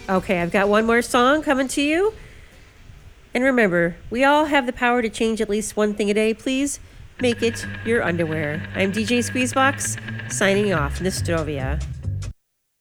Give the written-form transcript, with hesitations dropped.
Okay, I've got one more song coming to you. And remember, we all have the power to change at least one thing a day. Please make it your underwear. I'm DJ Squeezebox, signing off. Nostrovia.